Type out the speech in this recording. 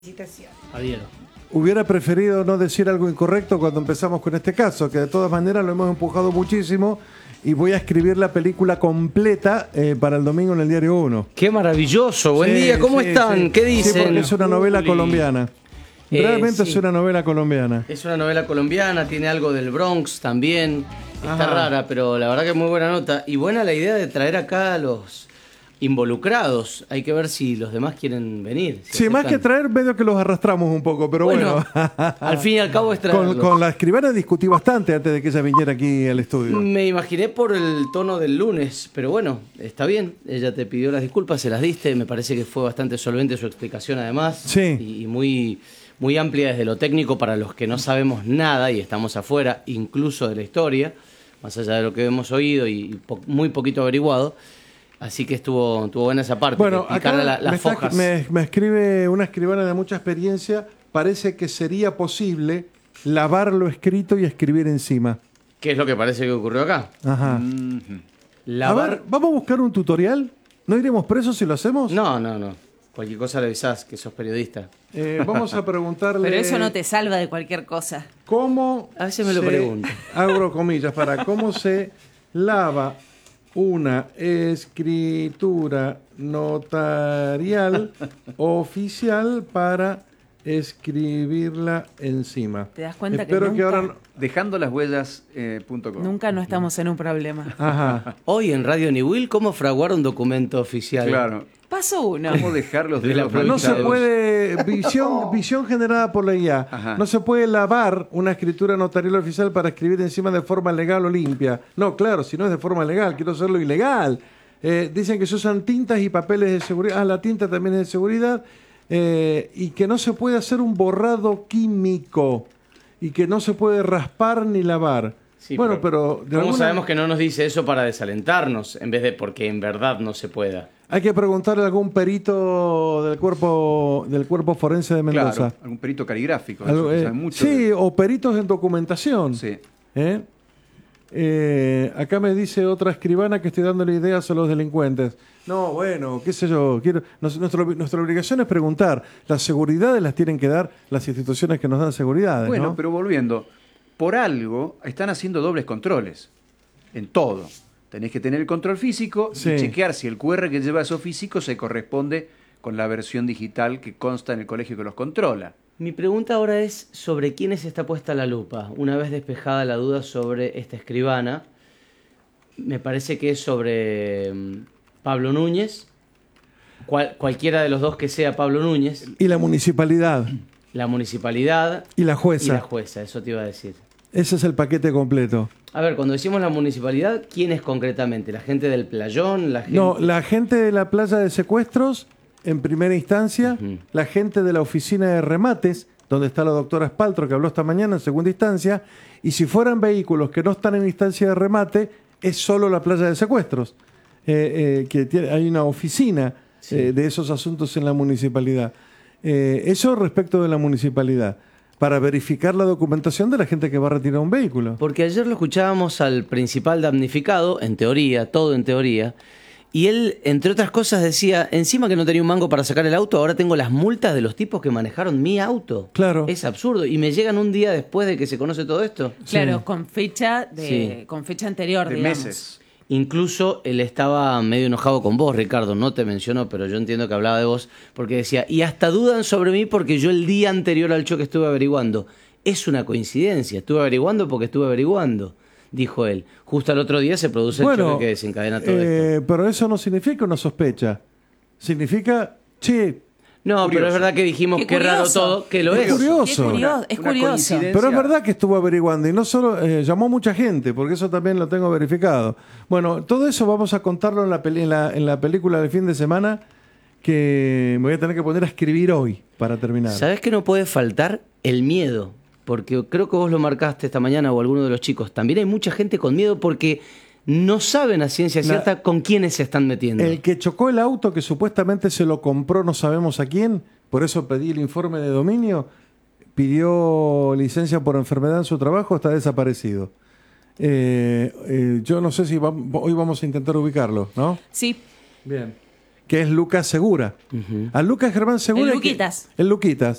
Felicitaciones. Adhiero. Hubiera preferido no decir algo incorrecto cuando empezamos con este caso, que de todas maneras lo hemos empujado muchísimo y voy a escribir la película completa para el domingo en el Diario 1. ¡Qué maravilloso! Buen día, ¿cómo están? Sí. ¿Qué dicen? Sí, porque es una novela colombiana. Realmente sí. es una novela colombiana. Es una novela colombiana, tiene algo del Bronx también. Está Ajá. rara, pero la verdad que es muy buena nota. Y buena la idea de traer acá a los involucrados. Hay que ver si los demás quieren venir. Si Sí, más que aceptan. traer, medio que los arrastramos un poco, pero bueno. Al fin y al cabo es traerlos. Con la escribana discutí bastante antes de que ella viniera aquí al estudio. Me imaginé por el tono del lunes, pero bueno, está bien. Ella te pidió las disculpas, se las diste. Me parece que fue bastante solvente su explicación además. Sí. Y muy amplia desde lo técnico para los que no sabemos nada y estamos afuera, incluso de la historia, más allá de lo que hemos oído y muy poquito averiguado. Así que estuvo buena esa parte. Bueno, de explicar acá las fojas. me escribe una escribana de mucha experiencia. Parece que sería posible lavar lo escrito y escribir encima. ¿Qué es lo que parece que ocurrió acá? Ajá. A Lavar. ver, ¿vamos a buscar un tutorial? ¿No iremos presos si lo hacemos? No. Cualquier cosa le avisás, que sos periodista. Vamos a preguntarle... Pero eso no te salva de cualquier cosa. ¿Cómo A veces me lo pregunto. Abro comillas, ¿cómo se lava una escritura notarial oficial para escribirla encima? ¿Te das cuenta que Espero que nunca- ahora... Dejando las huellas.com. Nunca no estamos en un problema. Ajá. Hoy en Radio Niwil, ¿cómo fraguar un documento oficial? Claro. Paso uno. ¿Cómo dejar los De la dedos No se manchados? puede, visión generada por la IA, Ajá. no se puede lavar una escritura notarial oficial para escribir encima de forma legal o limpia. No, claro, si no es de forma legal, quiero hacerlo ilegal. Dicen que se usan tintas y papeles de seguridad. Ah, la tinta también es de seguridad. Y que no se puede hacer un borrado químico. Y que no se puede raspar ni lavar. Sí, bueno, pero... de ¿cómo alguna- sabemos que no nos dice eso para desalentarnos, en vez de porque en verdad no se pueda? Hay que preguntarle a algún perito del cuerpo forense de Mendoza. Claro, algún perito caligráfico. Algo, eso, que sabe mucho sí, de- o peritos en documentación. Sí. Acá me dice otra escribana que estoy dándole ideas a los delincuentes. No, bueno, qué sé yo. Nuestra obligación es preguntar. Las seguridades las tienen que dar las instituciones que nos dan seguridades. Bueno, ¿no? pero volviendo, por algo están haciendo dobles controles en todo. Tenés que tener el control físico Sí. y chequear si el QR que lleva eso físico se corresponde con la versión digital que consta en el colegio que los controla. Mi pregunta ahora es sobre quiénes está puesta la lupa. Una vez despejada la duda sobre esta escribana, me parece que es sobre Pablo Núñez, cualquiera de los dos que sea Pablo Núñez, Y la municipalidad. la municipalidad Y la y jueza. la jueza, eso te iba a decir. Ese es el paquete completo. A ver, cuando decimos la municipalidad, ¿quién es concretamente? ¿La gente del playón? ¿La gente... No, la gente de la playa de secuestros, en primera instancia, Ujú. la gente de la oficina de remates, donde está la doctora Espaltro, que habló esta mañana, en segunda instancia, y si fueran vehículos que no están en instancia de remate, es solo la playa de secuestros, hay una oficina Sí. de esos asuntos en la municipalidad. Eso respecto de la municipalidad, para verificar la documentación de la gente que va a retirar un vehículo. Porque ayer lo escuchábamos al principal damnificado, en teoría, todo en teoría, y él, entre otras cosas, decía, encima que no tenía un mango para sacar el auto, ahora tengo las multas de los tipos que manejaron mi auto. Claro. Es absurdo. Y me llegan un día después de que se conoce todo esto. Claro, Sí. con fecha anterior, De digamos. meses. Incluso él estaba medio enojado con vos, Ricardo, no te mencionó, pero yo entiendo que hablaba de vos, porque decía, y hasta dudan sobre mí porque yo el día anterior al choque estuve averiguando. Es una coincidencia, estuve averiguando porque estuve averiguando, dijo él. Justo al otro día se produce el choque que desencadena todo esto. Pero eso no significa una sospecha. Significa, che, No, pero es verdad que dijimos Qué que raro curioso. todo, que lo Qué es. curioso. Es Una curioso. coincidencia. pero es verdad que estuvo averiguando y no solo llamó mucha gente, porque eso también lo tengo verificado. Bueno, todo eso vamos a contarlo en la película del fin de semana, que me voy a tener que poner a escribir hoy para terminar. ¿Sabés que no puede faltar el miedo? Porque creo que vos lo marcaste esta mañana o alguno de los chicos. También hay mucha gente con miedo porque no saben a ciencia cierta con quiénes se están metiendo. El que chocó el auto, que supuestamente se lo compró no sabemos a quién, por eso pedí el informe de dominio, pidió licencia por enfermedad en su trabajo, está desaparecido. Yo no sé si hoy vamos a intentar ubicarlo, ¿no? Sí, Bien. que es Lucas Segura. A Lucas Germán Segura. El Luquitas. El Luquitas.